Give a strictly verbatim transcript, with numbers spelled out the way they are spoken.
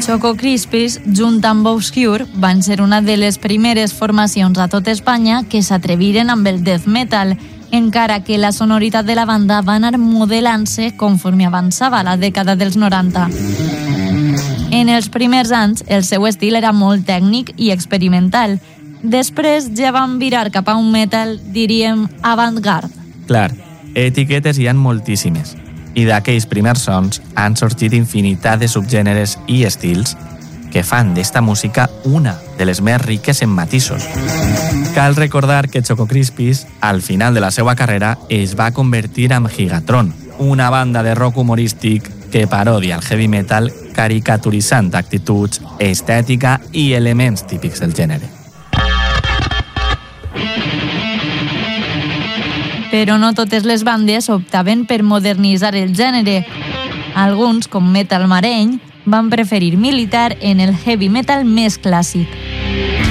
Choco Crispies, junt amb Obscure, van ser una de les primeres formacions a tot Espanya que s'atreviren amb el death metal, encara que la sonoritat de la banda va anar modelant-se conforme avançava la dècada dels noranta. En els primers anys, el seu estil era molt tècnic i experimental. Després ja van virar cap a un metal, diríem, avant-garde. Clar, etiquetes hi han moltíssimes, i d'aquells primers sons han sorgit infinitat de subgèneres i estils que fan d'esta música una de les més riques en matisos. Cal recordar que Choco Crispies, al final de la seva carrera, es va convertir en Gigatron, una banda de rock humorístic que parodia el heavy metal caricaturitzant actituds, estètica i elements típics del gènere. Però no totes les bandes optaven per modernitzar el gènere. Alguns, com Metal Mareny, van preferir militar en el heavy metal més clàssic.